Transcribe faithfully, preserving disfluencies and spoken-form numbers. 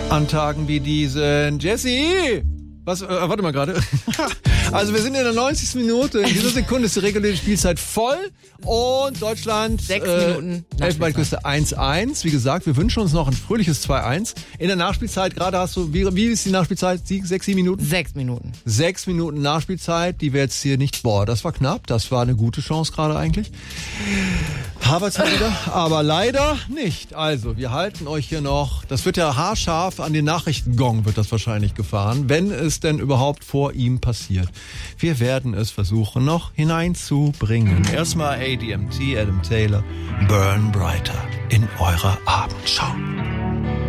An Tagen wie diesen. Jesse! Was, äh, warte mal gerade. Also wir sind in der neunzigsten Minute. In dieser Sekunde ist die reguläre Spielzeit voll. Und Deutschland, Sechs äh, Minuten. Elfenbeinküste eins eins. Wie gesagt, wir wünschen uns noch ein fröhliches zwei eins. In der Nachspielzeit, gerade hast du, wie, wie ist die Nachspielzeit? Sie, sechs, sieben Minuten? Sechs Minuten. Sechs Minuten Nachspielzeit, die wir jetzt hier nicht, boah, das war knapp. Das war eine gute Chance gerade eigentlich. Havertz wieder, aber leider nicht. Also, wir halten euch hier noch, das wird ja haarscharf an den Nachrichtengong wird das wahrscheinlich gefahren, wenn es denn überhaupt vor ihm passiert. Wir werden es versuchen noch hineinzubringen. Erstmal A D M T, Adam Taylor, Burn Brighter in eurer Abendschau.